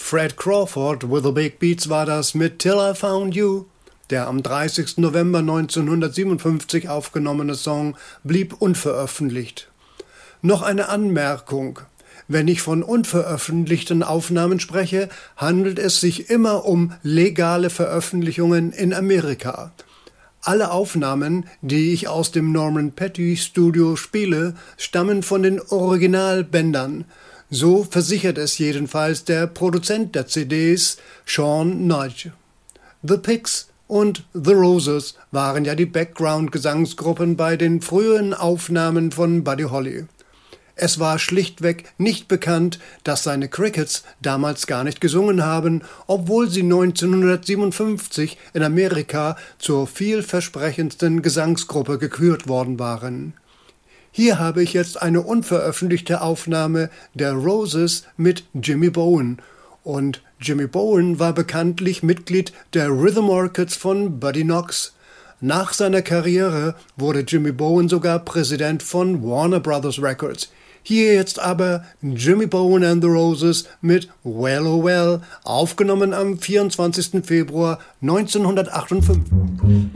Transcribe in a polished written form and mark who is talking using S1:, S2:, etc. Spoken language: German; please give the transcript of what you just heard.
S1: Fred Crawford with the Big Beats war das mit Till I Found You. Der am 30. November 1957 aufgenommene Song blieb unveröffentlicht. Noch eine Anmerkung. Wenn ich von unveröffentlichten Aufnahmen spreche, handelt es sich immer um legale Veröffentlichungen in Amerika. Alle Aufnahmen, die ich aus dem Norman Petty Studio spiele, stammen von den Originalbändern. So versichert es jedenfalls der Produzent der CDs, Sean Nudge. The Pigs und The Roses waren ja die Background-Gesangsgruppen bei den frühen Aufnahmen von Buddy Holly. Es war schlichtweg nicht bekannt, dass seine Crickets damals gar nicht gesungen haben, obwohl sie 1957 in Amerika zur vielversprechendsten Gesangsgruppe gekürt worden waren. Hier habe ich jetzt eine unveröffentlichte Aufnahme der Roses mit Jimmy Bowen. Und Jimmy Bowen war bekanntlich Mitglied der Rhythm Orchids von Buddy Knox. Nach seiner Karriere wurde Jimmy Bowen sogar Präsident von Warner Brothers Records. Hier jetzt aber Jimmy Bowen and the Roses mit Well Oh Well, aufgenommen am 24. Februar 1958.